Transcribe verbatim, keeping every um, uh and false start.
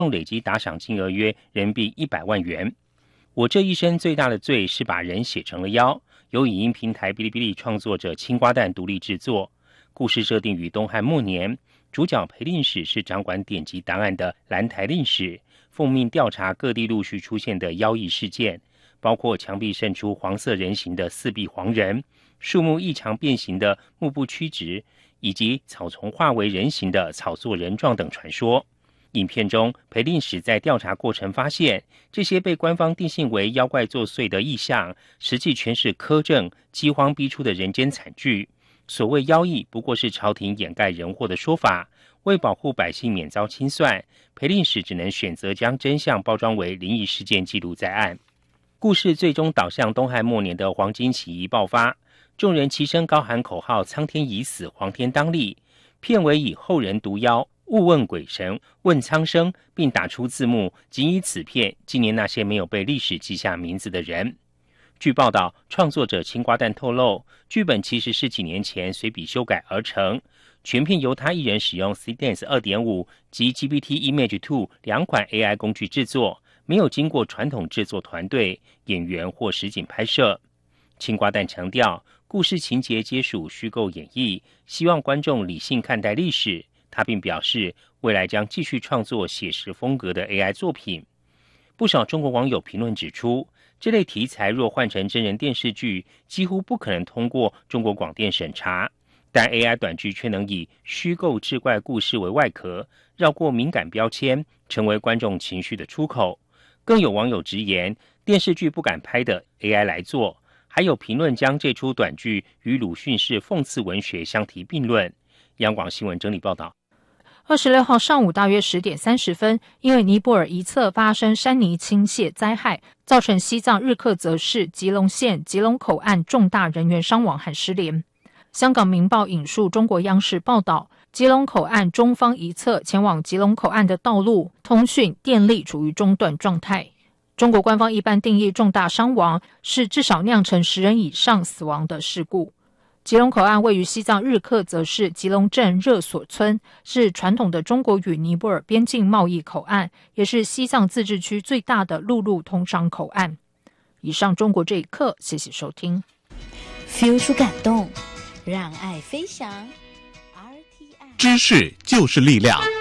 累积打赏金额约人民币一百万元。我这一生最大的罪是把人写成了妖，由影音平台哔哩哔哩创作者青瓜蛋独立制作。故事设定于东汉末年，主角裴令史是掌管典籍档案的兰台令史，奉命调查各地陆续出现的妖异事件，包括墙壁渗出黄色人形的四臂黄人，树木异常变形的目不曲直，以及草丛化为人形的草作人状等传说。影片中，裴令史在调查过程发现，这些被官方定性为妖怪作祟的异象，实际全是苛政饥荒逼出的人间惨剧。所谓妖异，不过是朝廷掩盖人祸的说法。为保护百姓免遭清算，裴令史只能选择将真相包装为灵异事件记录在案。故事最终导向东汉末年的黄巾起义爆发，众人齐声高喊口号：苍天已死，黄天当立。片尾以后人毒妖，勿问鬼神，问苍生，并打出字幕，仅以此片纪念那些没有被历史记下名字的人。据报道，创作者青瓜蛋透露，剧本其实是几年前随笔修改而成，全片由他一人使用 C-Dance 二点五 及 G P T Image 二 两款 A I 工具制作，没有经过传统制作团队、演员或实景拍摄。青瓜蛋强调，故事情节皆属虚构演绎，希望观众理性看待历史。他并表示，未来将继续创作写实风格的 A I 作品。不少中国网友评论指出，这类题材若换成真人电视剧，几乎不可能通过中国广电审查，但 A I 短剧却能以虚构志怪故事为外壳，绕过敏感标签，成为观众情绪的出口。更有网友直言，电视剧不敢拍的 A I 来做。还有评论将这出短剧与鲁迅式讽刺文学相提并论。央广新闻整理报道。 二十六号上午大约十点三十分，因为尼泊尔一侧发生山泥倾泻灾害，造成西藏日喀则市吉隆县吉隆口岸重大人员伤亡和失联。香港明报引述中国央视报道，吉隆口岸中方一侧前往吉隆口岸的道路、通讯、电力处于中断状态。中国官方一般定义重大伤亡是至少酿成十人以上死亡的事故。吉隆口岸位于西藏日喀则市吉隆镇热所村，是传统的中国与尼泊尔边境贸易口岸，也是西藏自治区最大的陆路通商口岸。以上中国这一刻，谢谢收听。 feel 出感动，让爱飞翔。R T I 知识就是力量。